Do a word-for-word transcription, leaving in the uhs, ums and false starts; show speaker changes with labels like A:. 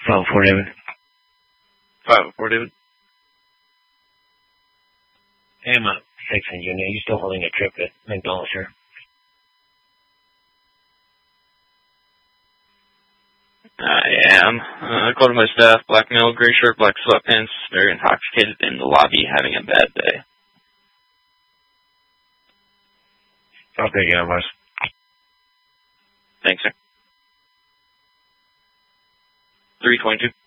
A: five oh four, David.
B: five oh four, David.
A: Hey, I'm a fixing unit. Are you still holding a trip at McDonald's here?
B: I am. Uh, according to my staff, black male, gray shirt, black sweatpants, very intoxicated in the lobby, having a bad day.
A: I'll take it, boss.
B: Thanks, sir. three twenty-two.